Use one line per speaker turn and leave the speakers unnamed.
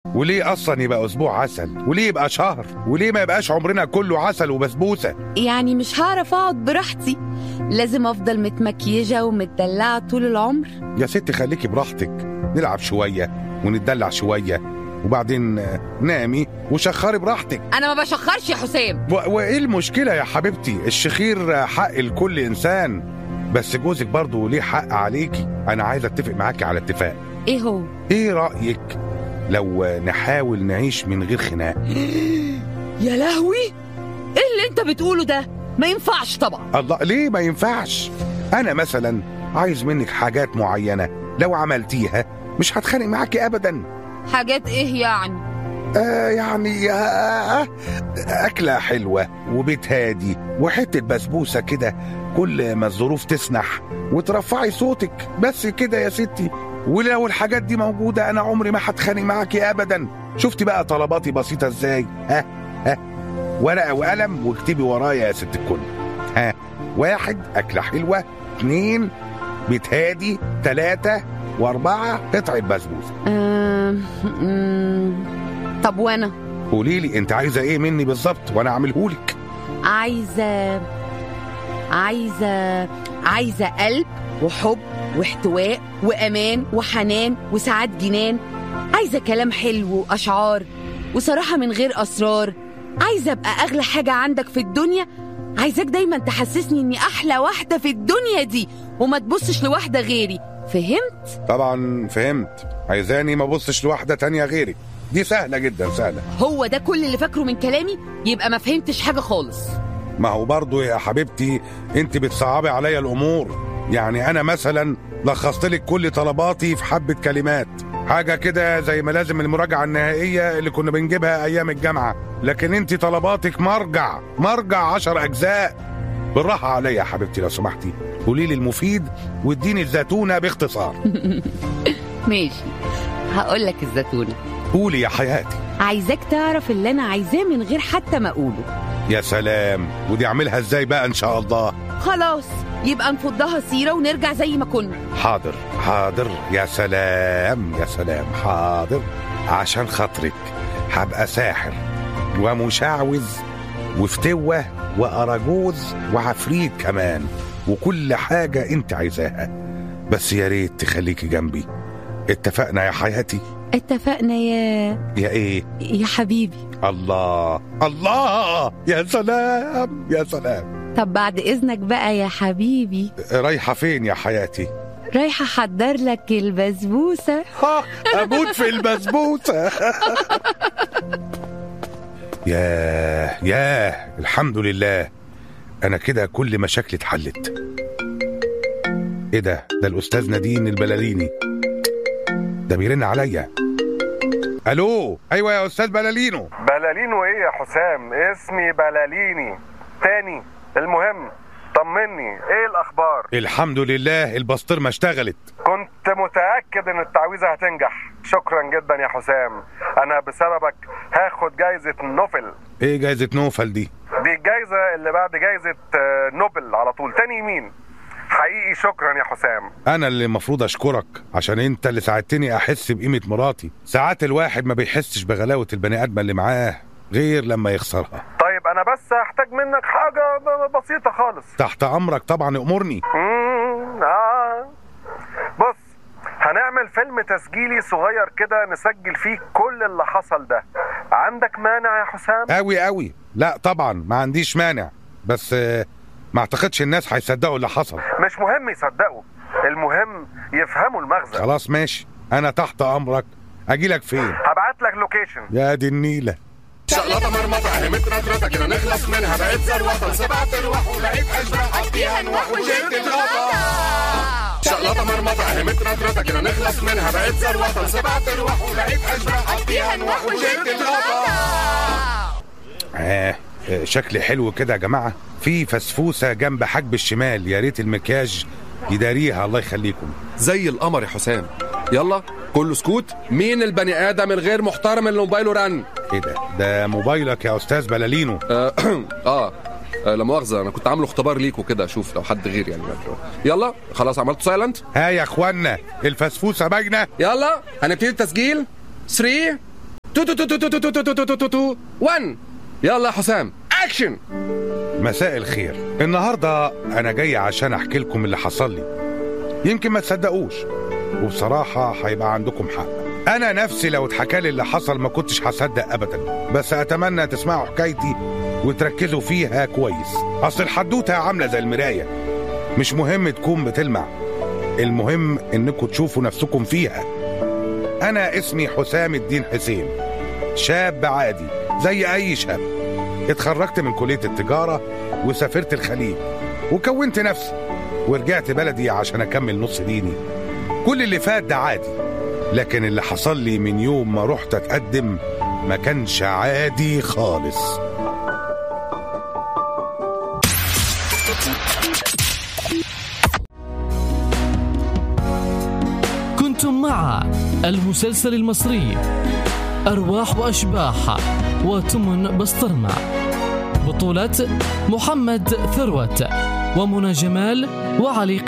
وليه اصلا يبقى اسبوع عسل؟ وليه يبقى شهر؟ وليه ما يبقاش عمرنا كله عسل وبسبوسه؟
يعني مش هعرف اقعد براحتي، لازم افضل متمكيجه ومتدلعه طول العمر؟
يا ستي خليكي براحتك، نلعب شويه ونتدلع شويه وبعدين نامي وشخري براحتك.
انا ما بشخرش يا حسام.
وايه المشكله يا حبيبتي؟ الشخير حق لكل انسان، بس جوزك برضو ليه حق عليكي. انا عايز اتفق معاكي على اتفاق.
ايه هو؟
ايه رايك لو نحاول نعيش من غير خناق؟
يا لهوي، ايه اللي انت بتقوله ده؟ ما ينفعش طبعا.
الله، ليه ما ينفعش؟ انا مثلا عايز منك حاجات معينه، لو عملتيها مش هتخانق معاكي ابدا.
حاجات ايه يعني؟
يعني أكلة حلوة وبيت هادي وحتة بسبوسة كده كل ما الظروف تسنح وترفعي صوتك، بس كده يا ستي. ولو الحاجات دي موجودة أنا عمري ما هتخانق معاكي أبدا. شفتي بقى طلباتي بسيطة إزاي؟ ها ورقة وقلم واكتبي ورايا يا ست الكل. 1 أكلة حلوة، 2 بيت هادي، 3 و4 قطعة بسبوسة.
طب وانا؟
قوليلي انت عايزه ايه مني بالظبط وانا اعملهولك.
عايزه قلب وحب واحتواء وامان وحنان وساعات جنان. عايزه كلام حلو واشعار وصراحه من غير اسرار. عايزه ابقى اغلى حاجه عندك في الدنيا. عايزاك دايما تحسسني اني احلى واحده في الدنيا دي وما تبصش لواحده غيري. فهمت؟
طبعا فهمت. عايزاني ما ابصش لواحده تانية غيرك؟ دي سهله جدا، سهله.
هو ده كل اللي فاكره من كلامي؟ يبقى ما فهمتش حاجه خالص.
ما هو برضو يا حبيبتي انت بتصعبي عليا الامور. يعني انا مثلا لخصت لك كل طلباتي في حبه كلمات، حاجه كده زي ما لازم المراجعه النهائيه اللي كنا بنجيبها ايام الجامعه. لكن انت طلباتك مرجع 10 اجزاء. بالراحه عليا يا حبيبتي لو سمحتي، قولي لي المفيد واديني الزيتونه باختصار.
ماشي، هقول لك الزيتونه.
قولي يا حياتي.
عايزاك تعرف اللي انا عايزاه من غير حتى ما اقوله.
يا سلام، ودي اعملها ازاي بقى ان شاء الله؟
خلاص يبقى نفضها سيره ونرجع زي ما كنا.
حاضر. يا سلام حاضر. عشان خاطرك هبقى ساحر ومشعوذ وفتوة وأراجوز وعفريت كمان وكل حاجة انت عايزاها، بس يا ريت تخليكي جنبي. اتفقنا يا حياتي؟
اتفقنا يا
ايه؟
يا حبيبي.
الله يا سلام.
طب بعد اذنك بقى يا حبيبي.
رايحة فين يا حياتي؟
رايحة احضر لك البسبوسة.
اموت في البسبوسة. ياه الحمد لله، انا كده كل مشاكلي اتحلت. ايه ده الاستاذ نادين البلاليني ده بيرن عليا. الو، ايوه يا استاذ بلالينو.
بلالينو ايه يا حسام؟ اسمي بلاليني تاني. المهم طمني، ايه الاخبار؟
الحمد لله البسطرمه اشتغلت.
كنت متاكد ان التعويذه هتنجح. شكرا جدا يا حسام، انا بسببك هاخد جايزه نوبل.
ايه جايزه نوبل دي؟
دي الجايزه اللي بعد جايزه نوبل على طول، تاني يمين. حقيقي شكرا يا حسام.
انا اللي المفروض اشكرك عشان انت اللي ساعدتني احس بقيمه مراتي. ساعات الواحد ما بيحسش بغلاوه البني ادم اللي معاه غير لما يخسرها.
طيب انا بس هحتاج منك حاجه بسيطه خالص.
تحت امرك طبعا، امرني.
بص، هنعمل فيلم تسجيلي صغير كده نسجل فيه كل اللي حصل ده. عندك مانع يا حسام؟
قوي. لا طبعا ما عنديش مانع، بس ما اعتقدش الناس هيصدقوا اللي حصل.
مش مهم يصدقوا، المهم يفهموا المغزى.
خلاص ماشي، انا تحت امرك. اجيلك فين؟
هبعت لك لوكيشن.
يا دي النيله.
شقلطه مرمطه اهي مترطرطه كده نخلص منها. بقيت زروطه 7 أرواح ولقيت اشباح حطيها نوح وجبت الغطا. شقلطه مرمطه اهي مترطرطه كده نخلص منها. بقيت زروطه 7 أرواح ولقيت اشباح حطيها نوح وجبت الغطا.
شكلي حلو كده يا جماعه. في فسفوسه جنب حجب الشمال، يا ريت المكياج يداريها الله يخليكم.
زي القمر يا حسام. يلا كله سكوت. مين البني ادم الغير محترم اللي موبايله رن؟
ايه ده موبايلك يا استاذ بلالينو؟
لا مؤاخذه، انا كنت عامله اختبار ليكوا كده اشوف لو حد غير يعني. يلا خلاص عملت سايلنت.
ها يا اخوانا الفسفوسه باينه.
يلا هنبتدي التسجيل. 3 تو تو تو تو تو تو تو تو تو تو تو 1. يلا يا حسام اكشن.
مساء الخير. النهاردة أنا جاي عشان أحكي لكم اللي حصل لي. يمكن ما تصدقوش، وبصراحة هيبقى عندكم حق. أنا نفسي لو اتحكى لي اللي حصل ما كنتش هصدق أبدا، بس أتمنى تسمعوا حكايتي وتركزوا فيها كويس. أصل الحدوتة عاملة زي المراية، مش مهم تكون بتلمع، المهم إنكم تشوفوا نفسكم فيها. أنا اسمي حسام الدين حسين، شاب عادي زي أي شاب. اتخرجت من كلية التجارة وسافرت الخليج وكونت نفسي ورجعت بلدي عشان أكمل نص ديني. كل اللي فات ده عادي، لكن اللي حصل لي من يوم ما رحت أتقدم ما كانش عادي خالص.
كنتم مع المسلسل المصري أرواح وأشباح وتمن بسطرمة، بطولة محمد ثروت ومنى جمال وعلي